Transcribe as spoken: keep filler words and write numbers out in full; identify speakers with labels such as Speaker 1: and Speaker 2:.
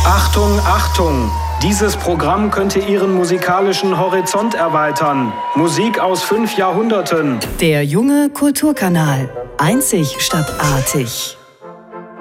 Speaker 1: Achtung, Achtung! Dieses Programm könnte Ihren musikalischen Horizont erweitern. Musik aus fünf Jahrhunderten.
Speaker 2: Der junge Kulturkanal. Einzig statt artig.